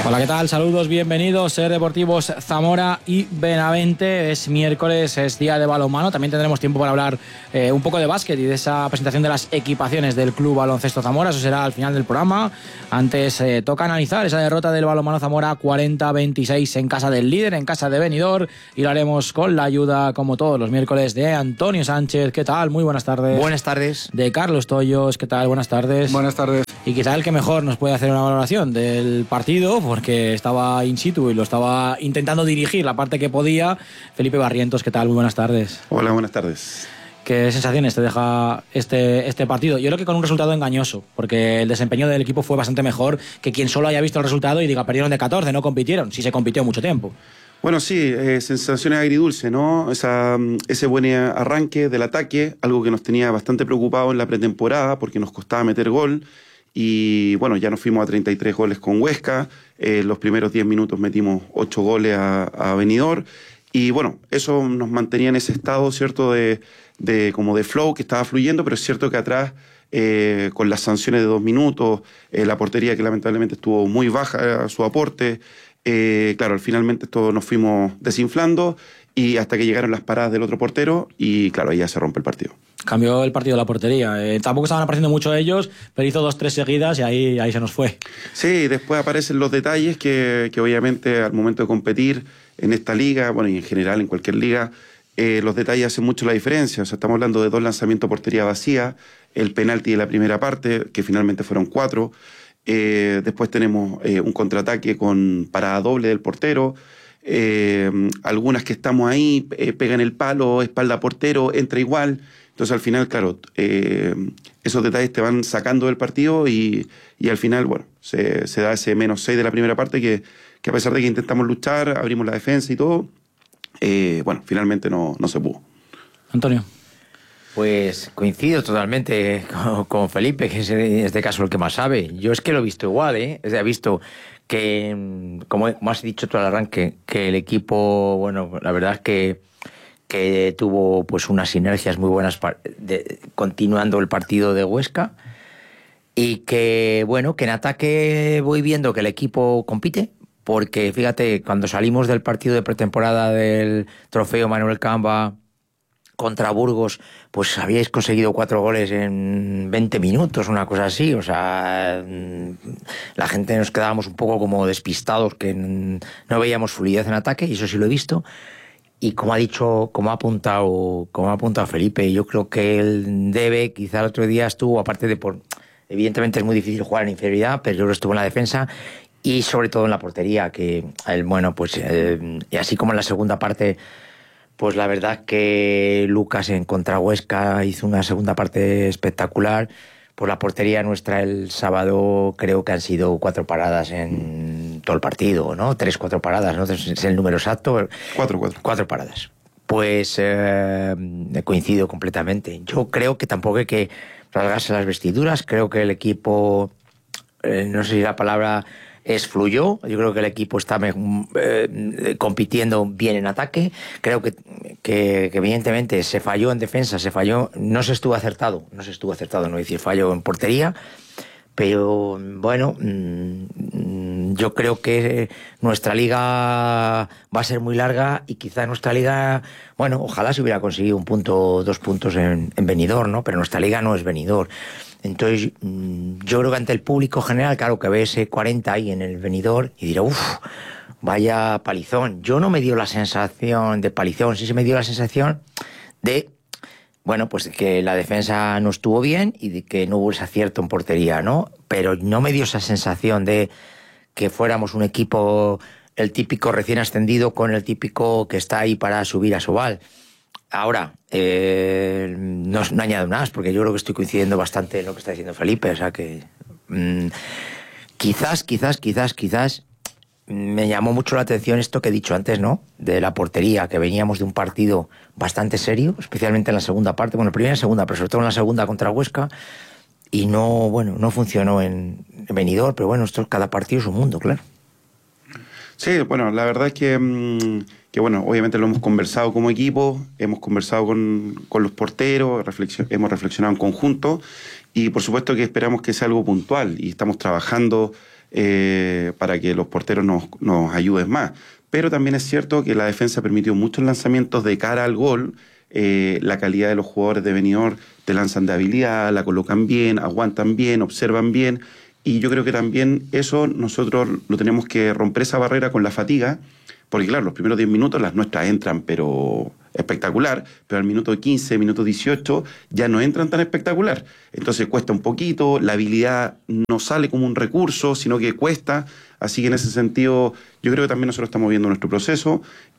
Hola, ¿qué tal? Saludos, bienvenidos. Ser Deportivos Zamora y Benavente. Es miércoles, es día de balonmano. También tendremos tiempo para hablar un poco de básquet y de esa presentación de las equipaciones del Club Baloncesto Zamora. Eso será al final del programa. Antes toca analizar esa derrota del balonmano Zamora 40-26 en casa del líder, en casa de Benidorm. Y lo haremos con la ayuda, como todos los miércoles, de Antonio Sánchez. ¿Qué tal? Muy buenas tardes. Buenas tardes. De Carlos Toyos. ¿Qué tal? Buenas tardes. Buenas tardes. Y quizá el que mejor nos puede hacer una valoración del partido, porque estaba in situ y lo estaba intentando dirigir la parte que podía. Felipe Barrientos, ¿qué tal? Muy buenas tardes. Hola, buenas tardes. ¿Qué sensaciones te deja este partido? Yo creo que con un resultado engañoso, porque el desempeño del equipo fue bastante mejor que quien solo haya visto el resultado y diga, perdieron de 14, no compitieron. Sí se compitió mucho tiempo. Bueno, sí, sensaciones agridulces, ¿no? Ese buen arranque del ataque, algo que nos tenía bastante preocupado en la pretemporada porque nos costaba meter gol. Y bueno, ya nos fuimos a 33 goles con Huesca. Los primeros 10 minutos metimos 8 goles a Benidorm. Y bueno, eso nos mantenía en ese estado, ¿cierto? Como de flow, que estaba fluyendo, pero es cierto que atrás, con las sanciones de 2 minutos, la portería que lamentablemente estuvo muy baja, su aporte. Claro, finalmente todos nos fuimos desinflando y hasta que llegaron las paradas del otro portero y claro, ahí ya se rompe el partido. Cambió el partido la portería. Tampoco estaban apareciendo mucho ellos, pero hizo 2-3 seguidas y ahí se nos fue. Sí, después aparecen los detalles que obviamente al momento de competir en esta liga, bueno, y en general en cualquier liga, los detalles hacen mucho la diferencia. O sea, estamos hablando de 2 lanzamientos a portería vacía, el penalti de la primera parte, que finalmente fueron 4. Después tenemos un contraataque con parada doble del portero. Algunas que estamos ahí, pegan el palo, espalda portero, entra igual. Entonces al final, claro, esos detalles te van sacando del partido y al final, bueno, se da ese -6 de la primera parte que a pesar de que intentamos luchar, abrimos la defensa y todo, bueno, finalmente no se pudo. Antonio. Pues coincido totalmente con Felipe, que es en este caso el que más sabe. Yo es que lo he visto igual, ¿eh? He visto que, como has dicho tú al arranque, que el equipo, bueno, la verdad es que tuvo pues unas sinergias muy buenas continuando el partido de Huesca y que, bueno, que en ataque voy viendo que el equipo compite, porque fíjate, cuando salimos del partido de pretemporada del trofeo Manuel Camba contra Burgos, pues habíais conseguido 4 goles en 20 minutos, una cosa así. O sea, la gente nos quedábamos un poco como despistados, que no veíamos fluidez en ataque, y eso sí lo he visto. Y como ha apuntado Felipe, yo creo que él debe, quizá el otro día estuvo, aparte de evidentemente es muy difícil jugar en inferioridad, pero yo creo que estuvo en la defensa y sobre todo en la portería, que bueno, pues y así como en la segunda parte, pues la verdad que Lucas en contra Huesca hizo una segunda parte espectacular. Por la portería nuestra el sábado creo que han sido 4 paradas en todo el partido, ¿no? 3-4 paradas, ¿no? Es el número exacto. 4 paradas. Pues coincido completamente. Yo creo que tampoco hay que rasgarse las vestiduras. Creo que el equipo, no sé si la palabra fluyó. Yo creo que el equipo está compitiendo bien en ataque. Creo que evidentemente se falló en defensa, no se estuvo acertado, no decir fallo en portería, pero bueno, yo creo que nuestra liga va a ser muy larga y quizá nuestra liga, bueno, ojalá se hubiera conseguido 1 punto, 2 puntos en Benidorm, ¿no? Pero nuestra liga no es Benidorm. Entonces, yo creo que ante el público general, claro, que ve ese 40 ahí en el Benidorm y dirá, vaya palizón. Yo no me dio la sensación de palizón, sí se me dio la sensación de, bueno, pues que la defensa no estuvo bien y de que no hubo ese acierto en portería, ¿no? Pero no me dio esa sensación de que fuéramos un equipo, el típico recién ascendido con el típico que está ahí para subir a Sobal. Ahora, no añado nada, porque yo creo que estoy coincidiendo bastante en lo que está diciendo Felipe, o sea que quizás me llamó mucho la atención esto que he dicho antes, ¿no? De la portería, que veníamos de un partido bastante serio, especialmente en la segunda parte, bueno, primera y segunda, pero sobre todo en la segunda contra Huesca, y no funcionó en Benidorm, pero bueno, cada partido es un mundo, claro. Sí, bueno, la verdad es que bueno, obviamente lo hemos conversado como equipo, hemos conversado con los porteros, hemos reflexionado en conjunto y por supuesto que esperamos que sea algo puntual y estamos trabajando para que los porteros nos ayuden más. Pero también es cierto que la defensa permitió muchos lanzamientos de cara al gol. La calidad de los jugadores de Benidorm te lanzan de habilidad, la colocan bien, aguantan bien, observan bien. Y yo creo que también eso nosotros lo tenemos que romper esa barrera con la fatiga, porque claro, los primeros 10 minutos las nuestras entran, pero espectacular, pero al minuto 15, minuto 18 ya no entran tan espectacular. Entonces cuesta un poquito, la habilidad no sale como un recurso, sino que cuesta. Así que en ese sentido yo creo que también nosotros estamos viendo nuestro proceso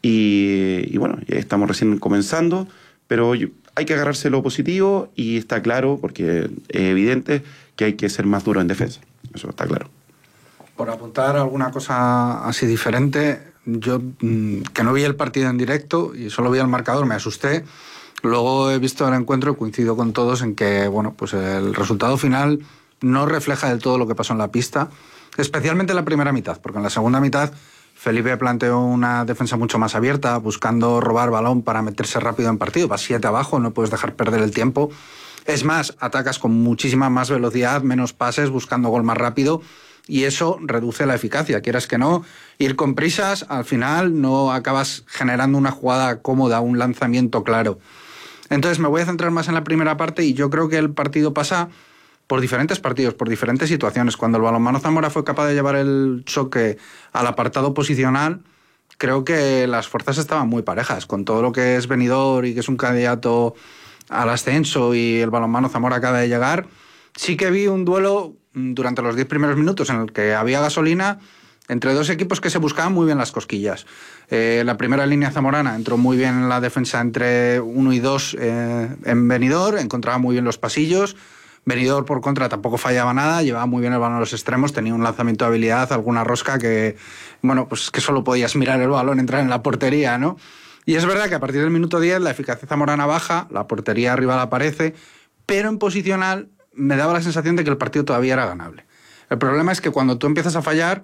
y bueno, ya estamos recién comenzando, pero hay que agarrarse lo positivo y está claro, porque es evidente que hay que ser más duro en defensa. Eso está claro. Por apuntar alguna cosa así diferente, yo que no vi el partido en directo y solo vi el marcador, me asusté. Luego he visto el encuentro y coincido con todos en que bueno, pues el resultado final no refleja del todo lo que pasó en la pista, especialmente en la primera mitad, porque en la segunda mitad Felipe planteó una defensa mucho más abierta, buscando robar balón para meterse rápido en partido. Vas 7 abajo, no puedes dejar perder el tiempo. Es más, atacas con muchísima más velocidad, menos pases, buscando gol más rápido, y eso reduce la eficacia. Quieras que no, ir con prisas, al final no acabas generando una jugada cómoda, un lanzamiento claro. Entonces me voy a centrar más en la primera parte y yo creo que el partido pasa por diferentes partidos, por diferentes situaciones. Cuando el Balonmano Zamora fue capaz de llevar el choque al apartado posicional, creo que las fuerzas estaban muy parejas, con todo lo que es Benidorm y que es un candidato al ascenso y el Balonmano Zamora acaba de llegar. Sí que vi un duelo durante los 10 primeros minutos en el que había gasolina entre dos equipos que se buscaban muy bien las cosquillas. La primera línea zamorana entró muy bien en la defensa entre 1 y 2 en Benidorm, encontraba muy bien los pasillos. Benidorm, por contra, tampoco fallaba nada, llevaba muy bien el balón a los extremos, tenía un lanzamiento de habilidad, alguna rosca que, bueno, pues que solo podías mirar el balón entrar en la portería, ¿no? Y es verdad que a partir del minuto 10 la eficacia zamorana baja, la portería rival aparece, pero en posicional me daba la sensación de que el partido todavía era ganable. El problema es que cuando tú empiezas a fallar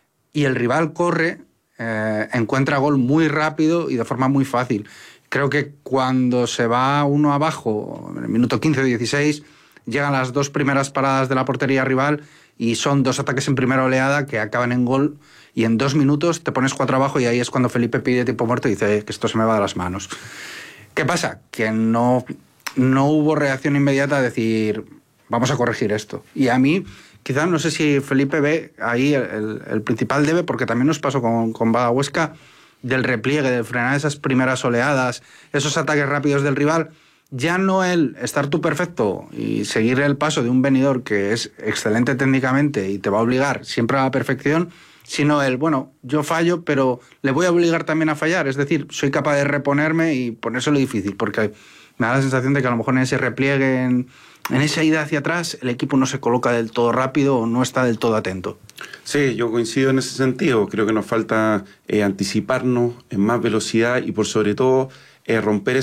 y el rival corre, encuentra gol muy rápido y de forma muy fácil. Creo que cuando se va uno abajo, en el minuto 15 o 16, llegan las 2 primeras paradas de la portería rival y son 2 ataques en primera oleada que acaban en gol, y en 2 minutos te pones 4 abajo y ahí es cuando Felipe pide tiempo muerto y dice que esto se me va de las manos. ¿Qué pasa? Que no hubo reacción inmediata a decir vamos a corregir esto. Y a mí, quizás no sé si Felipe ve ahí el principal debe, porque también nos pasó con Bada Huesca, del repliegue, de frenar esas primeras oleadas, esos ataques rápidos del rival. Ya no el estar tú perfecto y seguir el paso de un Benidorm que es excelente técnicamente y te va a obligar siempre a la perfección, sino el, bueno, yo fallo, pero le voy a obligar también a fallar. Es decir, soy capaz de reponerme y ponérselo difícil, porque me da la sensación de que a lo mejor en ese repliegue, en esa ida hacia atrás, el equipo no se coloca del todo rápido o no está del todo atento. Sí, yo coincido en ese sentido. Creo que nos falta anticiparnos en más velocidad y por sobre todo romper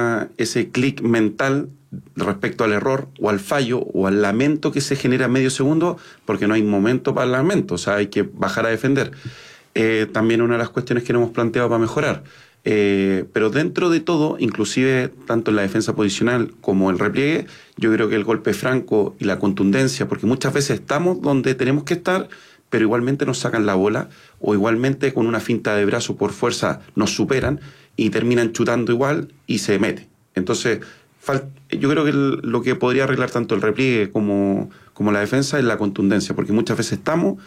ese clic mental respecto al error o al fallo o al lamento que se genera en medio segundo, porque no hay momento para el lamento, o sea, hay que bajar a defender. También una de las cuestiones que nos hemos planteado para mejorar. Pero dentro de todo, inclusive tanto en la defensa posicional como el repliegue, yo creo que el golpe franco y la contundencia, porque muchas veces estamos donde tenemos que estar, pero igualmente nos sacan la bola, o igualmente con una finta de brazo por fuerza nos superan y terminan chutando igual y se mete. Entonces, yo creo que lo que podría arreglar tanto el repliegue como la defensa es la contundencia, porque muchas veces estamos,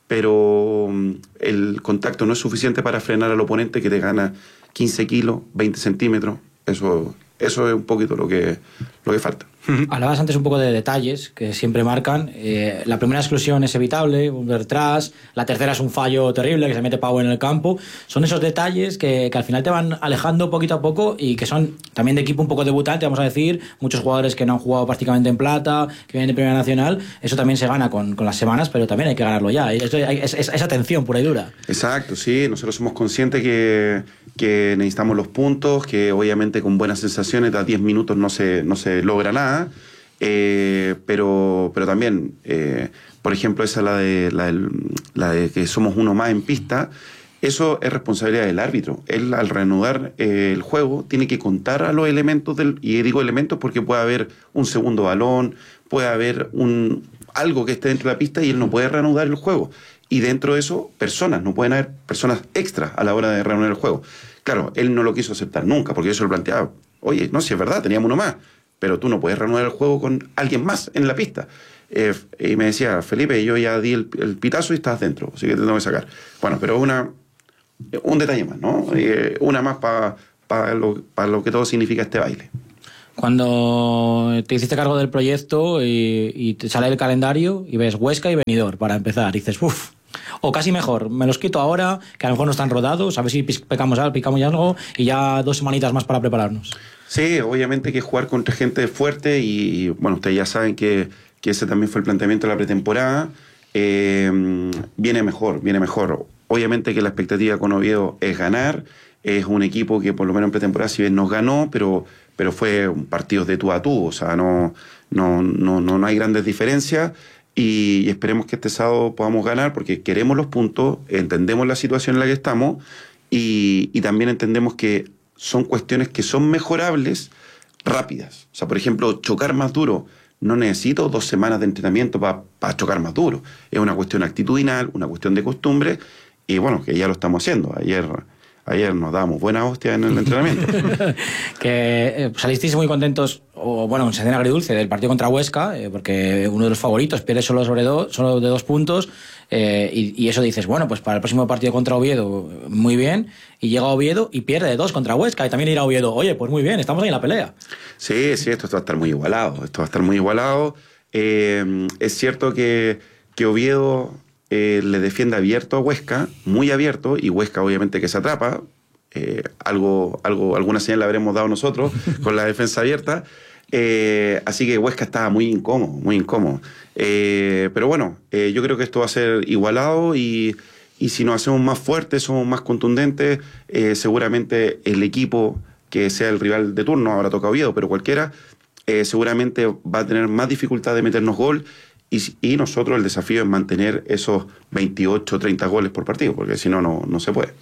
pero el contacto no es suficiente para frenar al oponente que te gana 15 kilos, 20 centímetros. Eso es un poquito lo que falta. Hablabas antes un poco de detalles que siempre marcan. La primera exclusión es evitable, un detrás. La tercera es un fallo terrible, que se mete Pau en el campo. Son esos detalles que al final te van alejando poquito a poco y que son también de equipo un poco debutante, vamos a decir. Muchos jugadores que no han jugado prácticamente en plata, que vienen de Primera Nacional. Eso también se gana con las semanas, pero también hay que ganarlo ya. Es atención pura y dura. Exacto, sí. Nosotros somos conscientes que necesitamos los puntos, que obviamente con buenas sensaciones a 10 minutos no se logra nada. Pero también, por ejemplo, esa la de que somos uno más en pista, eso es responsabilidad del árbitro. Él, al reanudar el juego, tiene que contar a los elementos y digo elementos porque puede haber un segundo balón, puede haber algo que esté dentro de la pista y él no puede reanudar el juego. Y dentro de eso, no pueden haber personas extras a la hora de reanudar el juego. Claro, él no lo quiso aceptar nunca, porque yo se lo planteaba, oye, no, si es verdad, teníamos uno más, pero tú no puedes reanudar el juego con alguien más en la pista. Y me decía, Felipe, yo ya di el pitazo y estás dentro, así que te tengo que sacar. Bueno, pero un detalle más, ¿no? Una más para lo que todo significa este baile. Cuando te hiciste cargo del proyecto y te sale el calendario y ves Huesca y Benidorm para empezar, dices, uff, o casi mejor, me los quito ahora, que a lo mejor no están rodados, a ver si picamos algo y ya 2 semanitas más para prepararnos. Sí, obviamente que jugar contra gente fuerte y bueno, ustedes ya saben que ese también fue el planteamiento de la pretemporada. Viene mejor. Obviamente que la expectativa con Oviedo es ganar. Es un equipo que por lo menos en pretemporada si bien nos ganó, pero fue partidos de tú a tú. O sea, no hay grandes diferencias y esperemos que este sábado podamos ganar porque queremos los puntos, entendemos la situación en la que estamos y también entendemos que son cuestiones que son mejorables rápidas. O sea, por ejemplo, chocar más duro. No necesito 2 semanas de entrenamiento para chocar más duro. Es una cuestión actitudinal, una cuestión de costumbre, y bueno, que ya lo estamos haciendo. Ayer nos dábamos buena hostia en el entrenamiento. Que salisteis muy contentos, o bueno, en sensación agridulce del partido contra Huesca, porque uno de los favoritos pierde solo de 2 puntos, y eso dices, bueno, pues para el próximo partido contra Oviedo, muy bien, y llega Oviedo y pierde de 2 contra Huesca, y también irá Oviedo, oye, pues muy bien, estamos ahí en la pelea. Sí, esto va a estar muy igualado. Es cierto que Oviedo le defiende abierto a Huesca, muy abierto, y Huesca obviamente que se atrapa. Alguna señal le habremos dado nosotros con la defensa abierta. Así que Huesca estaba muy incómodo. Pero bueno, yo creo que esto va a ser igualado y si nos hacemos más fuertes, somos más contundentes, seguramente el equipo que sea el rival de turno, ahora toca Oviedo, pero cualquiera, seguramente va a tener más dificultad de meternos gol y nosotros el desafío es mantener esos 28, 30 goles por partido, porque si no, no se puede.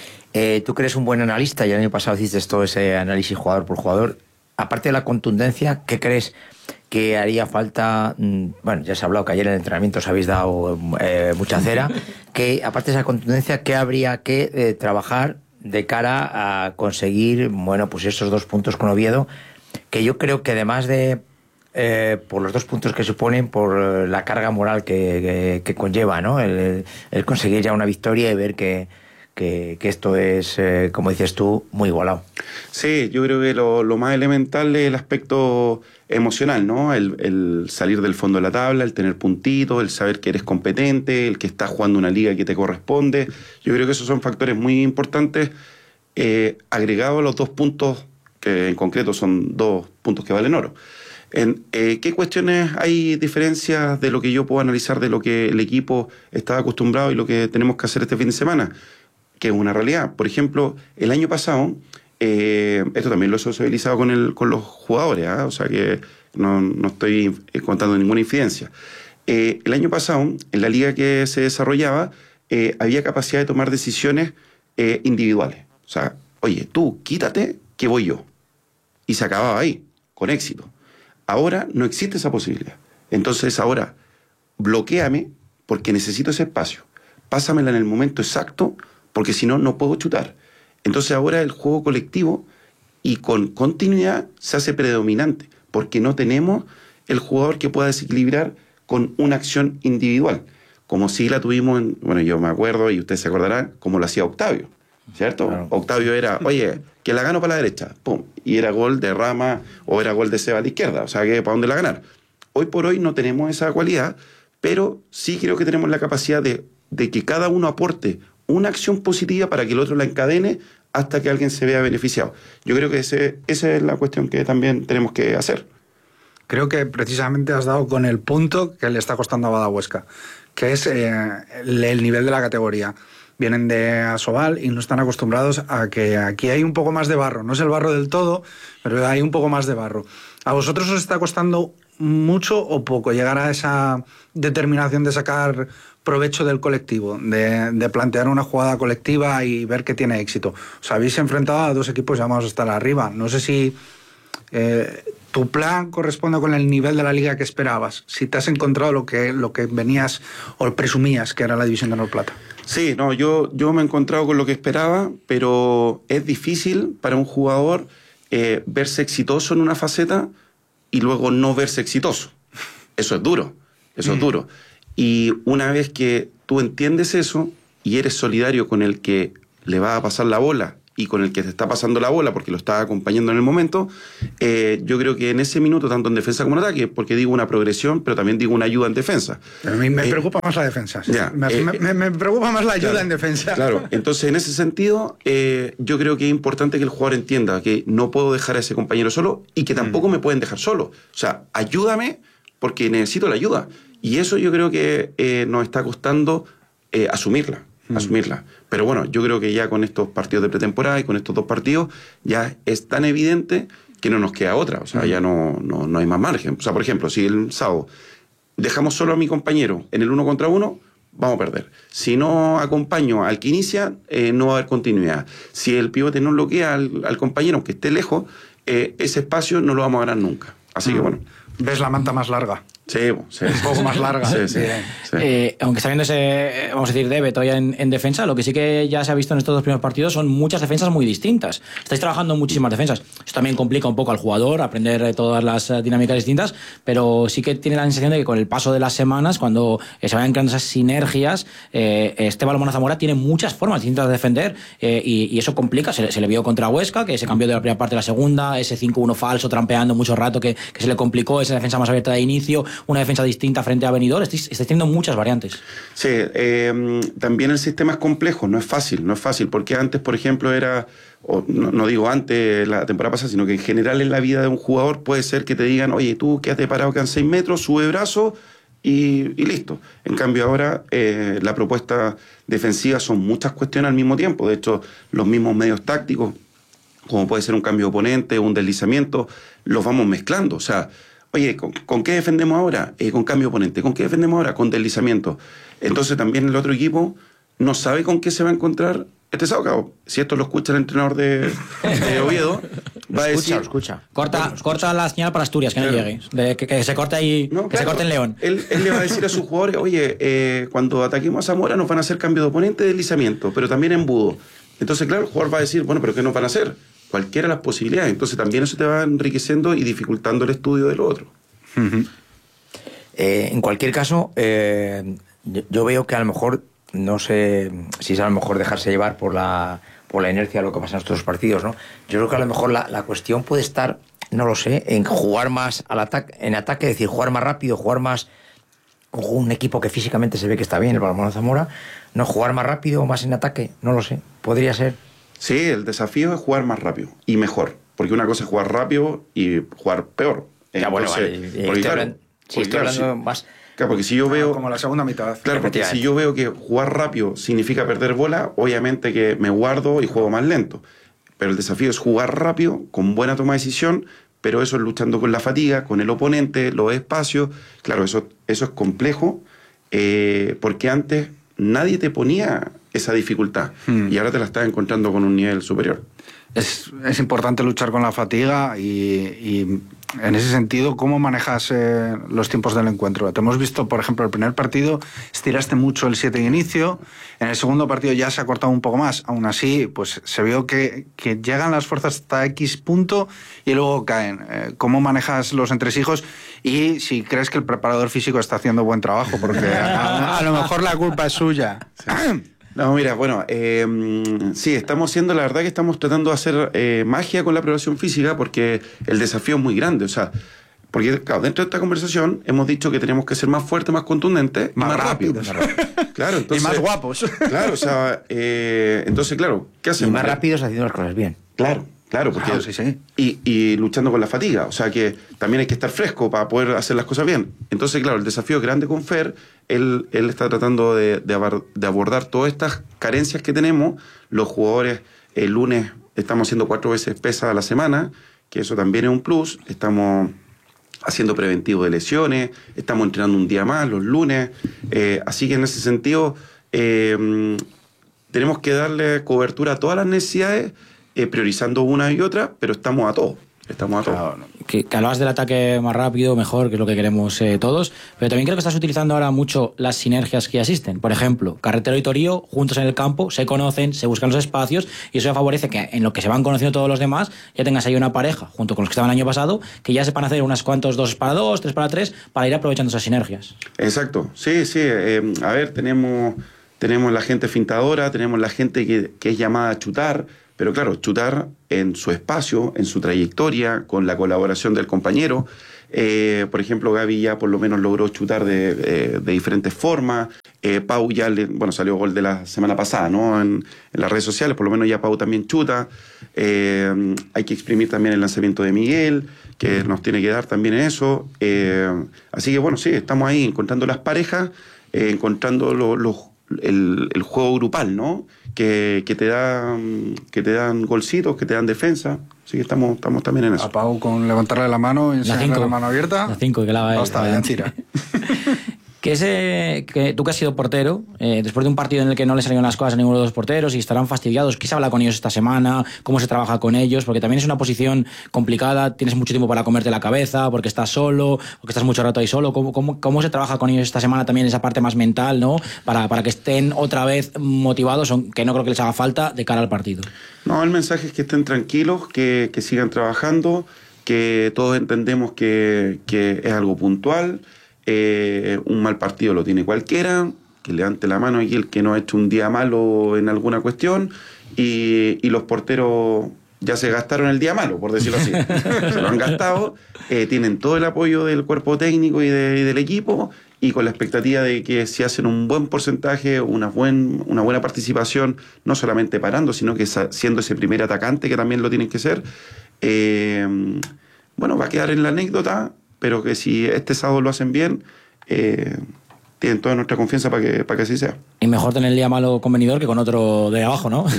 Tú que eres un buen analista, y el año pasado hiciste todo ese análisis jugador por jugador, aparte de la contundencia, ¿qué crees que haría falta? Bueno, ya se ha hablado que ayer en el entrenamiento os habéis dado mucha cera, que aparte de esa contundencia, ¿qué habría que trabajar de cara a conseguir, bueno, pues esos 2 puntos con Oviedo, que yo creo que además de por los 2 puntos que suponen, por la carga moral que conlleva, ¿no? El conseguir ya una victoria y ver que esto es, como dices tú, muy igualado. Sí, yo creo que lo más elemental es el aspecto emocional, ¿no? El salir del fondo de la tabla, el tener puntitos, el saber que eres competente, el que estás jugando una liga que te corresponde. Yo creo que esos son factores muy importantes, agregados a los 2 puntos, que en concreto son 2 puntos que valen oro. ¿Qué cuestiones hay diferencias de lo que yo puedo analizar de lo que el equipo estaba acostumbrado y lo que tenemos que hacer este fin de semana? Que es una realidad. Por ejemplo, el año pasado, esto también lo he socializado con los jugadores, ¿eh? O sea que no estoy contando ninguna infidencia. El año pasado, en la liga que se desarrollaba, había capacidad de tomar decisiones individuales. O sea, oye, tú quítate que voy yo. Y se acababa ahí, con éxito. Ahora no existe esa posibilidad. Entonces ahora, bloquéame porque necesito ese espacio. Pásamela en el momento exacto porque si no, no puedo chutar. Entonces ahora el juego colectivo y con continuidad se hace predominante porque no tenemos el jugador que pueda desequilibrar con una acción individual. Como si la tuvimos, bueno, yo me acuerdo y ustedes se acordarán, como lo hacía Octavio, ¿cierto? Claro. Octavio era, oye, que la gano para la derecha, pum, y era gol de Rama o era gol de Seba a la izquierda, o sea, que para dónde la ganar. Hoy por hoy no tenemos esa cualidad, pero sí creo que tenemos la capacidad de que cada uno aporte una acción positiva para que el otro la encadene hasta que alguien se vea beneficiado. Yo creo que esa es la cuestión que también tenemos que hacer. Creo que precisamente has dado con el punto que le está costando a Badahuesca, que es el nivel de la categoría. Vienen de Asobal y no están acostumbrados a que aquí hay un poco más de barro. No es el barro del todo, pero hay un poco más de barro. ¿A vosotros os está costando mucho o poco llegar a esa determinación de sacar provecho del colectivo, de plantear una jugada colectiva y ver que tiene éxito? Os habéis enfrentado a 2 equipos llamados a estar arriba. No sé si ¿Tu plan corresponde con el nivel de la liga que esperabas? Si te has encontrado lo que venías o presumías que era la División de Honor Plata. Sí, no, yo me he encontrado con lo que esperaba, pero es difícil para un jugador verse exitoso en una faceta y luego no verse exitoso. Eso es duro, eso es duro. Y una vez que tú entiendes eso y eres solidario con el que le va a pasar la bola y con el que te está pasando la bola porque lo está acompañando en el momento, yo creo que en ese minuto, tanto en defensa como en ataque, porque digo una progresión, pero también digo una ayuda en defensa. A mí me preocupa más la defensa. ¿Sí? Ya, me preocupa más la ayuda, claro, en defensa. Claro, entonces en ese sentido, yo creo que es importante que el jugador entienda que no puedo dejar a ese compañero solo y que tampoco me pueden dejar solo. O sea, ayúdame porque necesito la ayuda. Y eso yo creo que nos está costando asumirla. Pero bueno, yo creo que ya con estos partidos de pretemporada y con estos 2 partidos ya es tan evidente que no nos queda otra. O sea, ya no hay más margen. O sea, por ejemplo, si el sábado dejamos solo a mi compañero en el 1 contra 1, vamos a perder. Si no acompaño al que inicia, no va a haber continuidad. Si el pivote no bloquea al compañero, aunque esté lejos, ese espacio no lo vamos a ganar nunca. Así que bueno. ¿Ves la manta más larga? Sí. Un poco más larga. Sí. Aunque está viendo ese, vamos a decir, debe todavía en defensa, lo que sí que ya se ha visto en estos 2 primeros partidos son muchas defensas muy distintas. Estáis trabajando en muchísimas defensas. Eso también complica un poco al jugador, aprender todas las dinámicas distintas, pero sí que tiene la sensación de que con el paso de las semanas, cuando se vayan creando esas sinergias, este Balonmano Zamora tiene muchas formas distintas de defender y eso complica. Se le vio contra Huesca, que se cambió de la primera parte a la segunda, ese 5-1 falso, trampeando mucho rato, que se le complicó, esa defensa más abierta de inicio, una defensa distinta frente a Benidorm. Estáis teniendo muchas variantes. Sí, también el sistema es complejo, no es fácil, porque antes, por ejemplo, era, no digo antes la temporada pasada, sino que en general en la vida de un jugador puede ser que te digan, oye, tú quédate parado, quedan 6 metros, sube brazo y listo. En cambio ahora la propuesta defensiva son muchas cuestiones al mismo tiempo. De hecho, los mismos medios tácticos, como puede ser un cambio de oponente, un deslizamiento, los vamos mezclando. O sea, oye, ¿con qué defendemos ahora? Con cambio de oponente. ¿Con qué defendemos ahora? Con deslizamiento. Entonces también el otro equipo no sabe con qué se va a encontrar este sábado. Si esto lo escucha el entrenador de Oviedo, va a decir... Lo escucha. Corta la señal para Asturias, que no llegue. Que se corte ahí, que se corte en León. Él le va a decir a sus jugadores, oye, cuando ataquemos a Zamora nos van a hacer cambio de oponente, deslizamiento, pero también embudo. Entonces, claro, el jugador va a decir, bueno, ¿pero qué nos van a hacer? Cualquiera de las posibilidades. Entonces también eso te va enriqueciendo y dificultando el estudio del otro. En cualquier caso, yo veo que a lo mejor, no sé si es a lo mejor dejarse llevar por la inercia de lo que pasa en estos partidos, ¿no? Yo creo que a lo mejor la cuestión puede estar, no lo sé, en jugar más en ataque, es decir, jugar más rápido, jugar más con un equipo que físicamente se ve que está bien, el Balonmano Zamora, no jugar más rápido o más en ataque, no lo sé, podría ser. Sí, el desafío es jugar más rápido y mejor, porque una cosa es jugar rápido y jugar peor. Ya, bueno, vale. Estoy hablando más... Claro, porque si yo veo... Como la segunda mitad. Claro, porque si yo veo que jugar rápido significa perder bola, obviamente que me guardo y juego más lento. Pero el desafío es jugar rápido, con buena toma de decisión, pero eso es luchando con la fatiga, con el oponente, los espacios. Claro, eso es complejo, porque antes nadie te ponía esa dificultad y ahora te la estás encontrando con un nivel superior. Es importante luchar con la fatiga y en ese sentido, ¿cómo manejas los tiempos del encuentro? Te hemos visto, por ejemplo, el primer partido estiraste mucho el 7 de inicio, en el segundo partido ya se ha cortado un poco más, aún así pues se vio que llegan las fuerzas hasta X punto y luego caen. ¿Cómo manejas los entresijos? Y si crees que el preparador físico está haciendo buen trabajo, porque a lo mejor la culpa es suya. Sí. No, mira, bueno, sí, la verdad que estamos tratando de hacer magia con la preparación física porque el desafío es muy grande, o sea, porque claro, dentro de esta conversación hemos dicho que tenemos que ser más fuertes, más contundentes, más rápidos. Claro, entonces, y más guapos. Claro, o sea, entonces, claro, ¿qué hacemos? Y más rápidos haciendo las cosas bien. Claro, porque sí. Y luchando con la fatiga, o sea que también hay que estar fresco para poder hacer las cosas bien. Entonces, claro, el desafío es grande con Fer, él está tratando de abordar todas estas carencias que tenemos. Los jugadores, el lunes estamos haciendo 4 veces pesas a la semana, que eso también es un plus. Estamos haciendo preventivo de lesiones, estamos entrenando un día más los lunes, así que en ese sentido tenemos que darle cobertura a todas las necesidades, priorizando una y otra, pero estamos a todo. Estamos a todo. Claro, que hablabas del ataque más rápido, mejor, que es lo que queremos todos, pero también creo que estás utilizando ahora mucho las sinergias que ya existen. Por ejemplo, Carretero y Torío, juntos en el campo, se conocen, se buscan los espacios, y eso favorece que en lo que se van conociendo todos los demás, ya tengas ahí una pareja, junto con los que estaban el año pasado, que ya sepan hacer unas cuantos 2 para 2, 3 para 3, para ir aprovechando esas sinergias. Exacto, sí, sí. A ver, tenemos la gente fintadora, tenemos la gente que es llamada a chutar, pero claro, chutar en su espacio, en su trayectoria, con la colaboración del compañero. Por ejemplo, Gaby ya por lo menos logró chutar de diferentes formas. Pau ya salió gol de la semana pasada, ¿no? En las redes sociales, por lo menos ya Pau también chuta. Hay que exprimir también el lanzamiento de Miguel, que nos tiene que dar también eso. Así que bueno, sí, estamos ahí encontrando las parejas, encontrando el juego grupal, ¿no? Que te dan golcitos, que te dan defensa. Así que estamos también en eso. A Pau con levantarle la mano y enseñarle la mano abierta. La 5, que la va a hasta ya tira. Que tú que has sido portero, después de un partido en el que no le salieron las cosas a ninguno de los porteros y estarán fastidiados, ¿qué se habla con ellos esta semana? ¿Cómo se trabaja con ellos? Porque también es una posición complicada, tienes mucho tiempo para comerte la cabeza, porque estás solo, porque estás mucho rato ahí solo. ¿Cómo se trabaja con ellos esta semana también esa parte más mental, ¿no? Para que estén otra vez motivados, que no creo que les haga falta, de cara al partido. No, el mensaje es que estén tranquilos, que sigan trabajando, que todos entendemos que es algo puntual. Un mal partido lo tiene cualquiera, que levante la mano aquí el que no ha hecho un día malo en alguna cuestión, y los porteros ya se gastaron el día malo, por decirlo así. Se lo han gastado, tienen todo el apoyo del cuerpo técnico y del equipo, y con la expectativa de que si hacen un buen porcentaje, una buena participación, no solamente parando, sino que siendo ese primer atacante, que también lo tienen que ser, va a quedar en la anécdota, pero que si este sábado lo hacen bien, tienen toda nuestra confianza para que así sea. Y mejor tener el día malo con venidor que con otro de abajo, ¿no?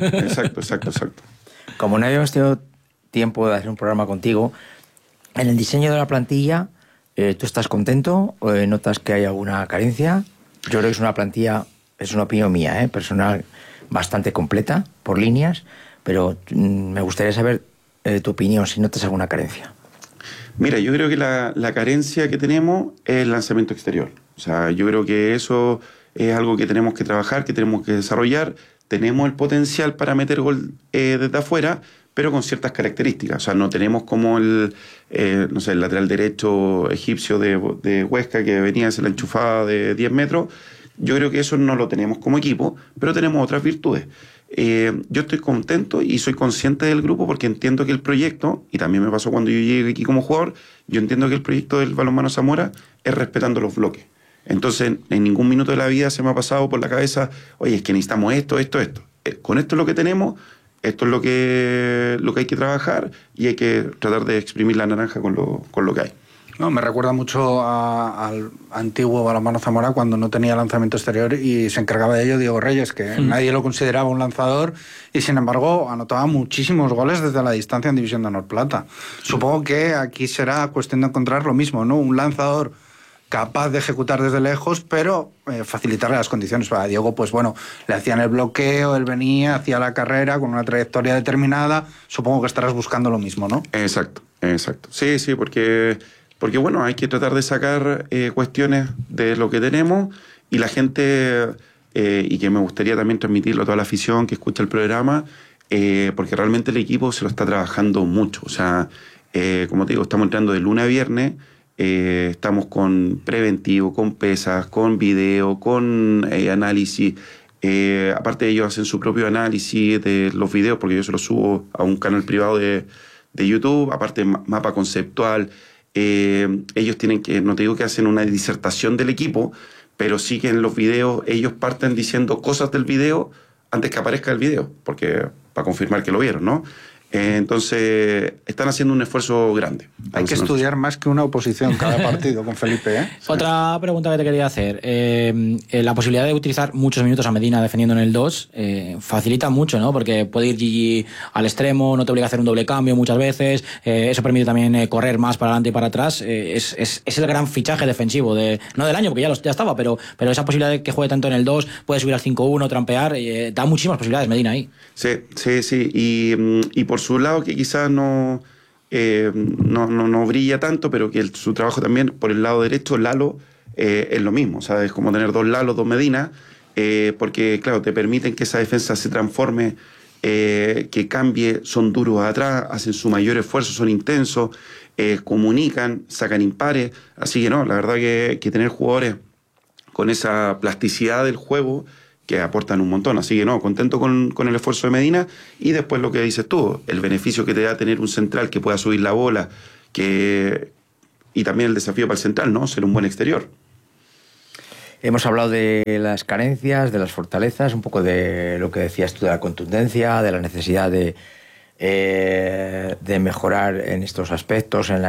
Exacto. Como no habíamos tenido tiempo de hacer un programa contigo, en el diseño de la plantilla, ¿tú estás contento? ¿Notas que hay alguna carencia? Yo creo que es una plantilla, es una opinión mía, personal, bastante completa por líneas, pero me gustaría saber tu opinión, si notas alguna carencia. Mira, yo creo que la carencia que tenemos es el lanzamiento exterior. O sea, yo creo que eso es algo que tenemos que trabajar, que tenemos que desarrollar. Tenemos el potencial para meter gol desde afuera, pero con ciertas características. O sea, no tenemos como el lateral derecho egipcio de Huesca, que venía, se la enchufaba de 10 metros. Yo creo que eso no lo tenemos como equipo, pero tenemos otras virtudes. Yo estoy contento y soy consciente del grupo, porque entiendo que el proyecto, y también me pasó cuando yo llegué aquí como jugador, yo entiendo que el proyecto del Balonmano Zamora es respetando los bloques. Entonces, en ningún minuto de la vida se me ha pasado por la cabeza, oye, es que necesitamos esto. Con esto es lo que tenemos, esto es lo que hay que trabajar, y hay que tratar de exprimir la naranja con lo que hay. No, me recuerda mucho al antiguo Balonmano Zamora, cuando no tenía lanzamiento exterior y se encargaba de ello Diego Reyes, que nadie lo consideraba un lanzador y sin embargo anotaba muchísimos goles desde la distancia en División de Honor Plata. Supongo que aquí será cuestión de encontrar lo mismo, ¿no? Un lanzador capaz de ejecutar desde lejos, pero facilitarle las condiciones. Para Diego, pues bueno, le hacían el bloqueo, él venía, hacía la carrera con una trayectoria determinada. Supongo que estarás buscando lo mismo, ¿no? Exacto. Sí, porque bueno, hay que tratar de sacar cuestiones de lo que tenemos, y la gente, y que me gustaría también transmitirlo a toda la afición que escucha el programa, porque realmente el equipo se lo está trabajando mucho. O sea, como te digo, estamos entrando de lunes a viernes, estamos con preventivo, con pesas, con video, con análisis. Aparte ellos hacen su propio análisis de los videos, porque yo se los subo a un canal privado de YouTube, aparte mapa conceptual. Ellos tienen que, no te digo que hacen una disertación del equipo, pero sí que en los videos ellos parten diciendo cosas del video antes que aparezca el video, para confirmar que lo vieron, ¿no? Entonces, están haciendo un esfuerzo grande. Hay que estudiar más que una oposición cada partido con Felipe, ¿eh? Otra pregunta que te quería hacer. La posibilidad de utilizar muchos minutos a Medina defendiendo en el 2 facilita mucho, ¿no? Porque puede ir Gigi al extremo, no te obliga a hacer un doble cambio muchas veces. Eso permite también correr más para adelante y para atrás. Es el gran fichaje defensivo, no del año, porque ya estaba, pero esa posibilidad de que juegue tanto en el 2, puede subir al 5-1, trampear, da muchísimas posibilidades Medina ahí. Sí. Y por su lado, que quizás no no brilla tanto, pero que su trabajo también por el lado derecho, Lalo, es lo mismo. O sea, es como tener dos Lalos, dos Medina, porque, claro, te permiten que esa defensa se transforme, que cambie, son duros atrás, hacen su mayor esfuerzo, son intensos, comunican, sacan impares. Así que no, la verdad que tener jugadores con esa plasticidad del juego que aportan un montón. Así que no, contento con el esfuerzo de Medina, y después lo que dices tú, el beneficio que te da tener un central que pueda subir la bola, y también el desafío para el central, ¿no? Ser un buen exterior. Hemos hablado de las carencias, de las fortalezas, un poco de lo que decías tú de la contundencia, de la necesidad de mejorar en estos aspectos, en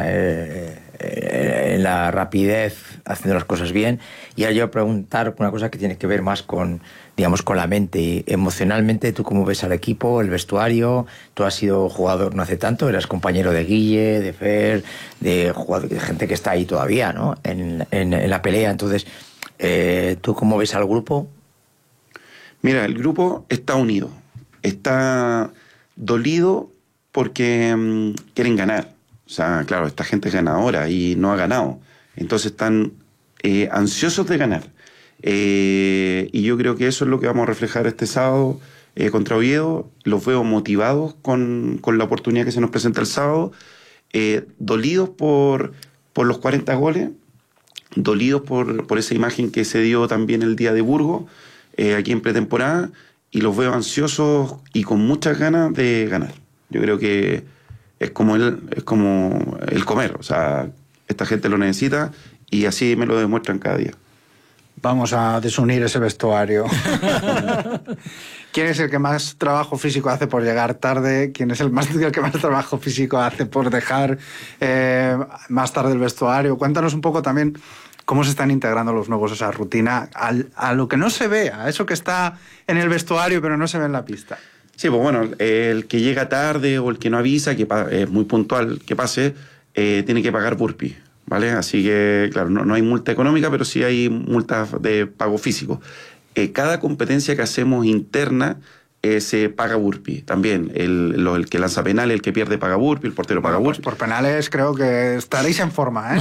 la rapidez, haciendo las cosas bien. Y ahora yo voy a preguntar una cosa que tiene que ver más con, digamos, con la mente. Y emocionalmente, ¿tú cómo ves al equipo, el vestuario? Tú has sido jugador no hace tanto, eras compañero de Guille, de Fer, de gente que está ahí todavía, ¿no? En la pelea. Entonces, ¿tú cómo ves al grupo? Mira, el grupo está unido, está dolido porque quieren ganar. O sea, claro, esta gente es ganadora y no ha ganado. Entonces están ansiosos de ganar. Y yo creo que eso es lo que vamos a reflejar este sábado contra Oviedo. Los veo motivados con la oportunidad que se nos presenta el sábado, dolidos por los 40 goles, dolidos por esa imagen que se dio también el día de Burgos, aquí en pretemporada, y los veo ansiosos y con muchas ganas de ganar. Yo creo que es como el comer, o sea, esta gente lo necesita y así me lo demuestran cada día. Vamos a desunir ese vestuario. ¿Quién es el que más trabajo físico hace por llegar tarde? ¿Quién es el que más trabajo físico hace por dejar más tarde el vestuario? Cuéntanos un poco también cómo se están integrando los nuevos a esa rutina, a lo que no se ve, a eso que está en el vestuario pero no se ve en la pista. Sí, pues bueno, el que llega tarde o el que no avisa, que es muy puntual que pase, tiene que pagar burpee, ¿vale? Así que, claro, no hay multa económica, pero sí hay multas de pago físico. Cada competencia que hacemos interna se paga burpee. También el que lanza penales, el que pierde paga burpee, el portero paga burpee. Pues por penales creo que estaréis en forma, ¿eh?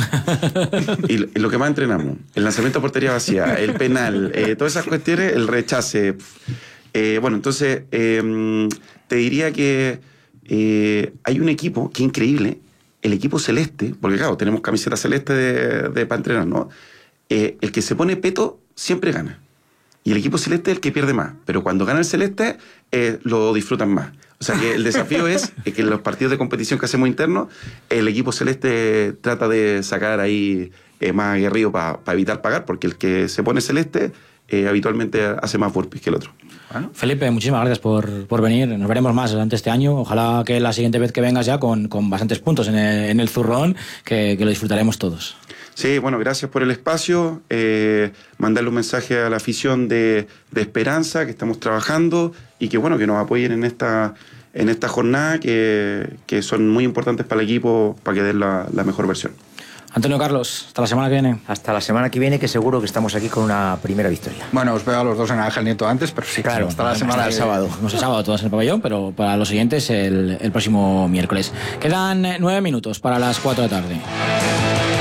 Y lo que más entrenamos, el lanzamiento a portería vacía, el penal, todas esas cuestiones, el rechace. Bueno, entonces te diría que hay un equipo que es increíble, el equipo celeste, porque claro, tenemos camiseta celeste para entrenar, ¿no? El que se pone peto siempre gana. Y el equipo celeste es el que pierde más. Pero cuando gana el celeste, lo disfrutan más. O sea que el desafío es que en los partidos de competición que hacemos internos, el equipo celeste trata de sacar ahí más aguerrido para evitar pagar, porque el que se pone celeste habitualmente hace más burpees que el otro. Bueno, Felipe, muchísimas gracias por venir. Nos veremos más durante este año. Ojalá que la siguiente vez que vengas ya con bastantes puntos en el zurrón, que lo disfrutaremos todos. Sí, bueno, gracias por el espacio. Mandarle un mensaje a la afición de esperanza, que estamos trabajando y que bueno, que nos apoyen en esta jornada, que son muy importantes para el equipo, para que den la mejor versión. Antonio Carlos, hasta la semana que viene. Hasta la semana que viene, que seguro que estamos aquí con una primera victoria. Bueno, os veo a los dos en Ángel Nieto antes, pero sí, claro, hasta la semana del sábado. Vamos el sábado todos en el pabellón, pero para los siguientes el próximo miércoles. Quedan 9 minutos para las 4 de la tarde.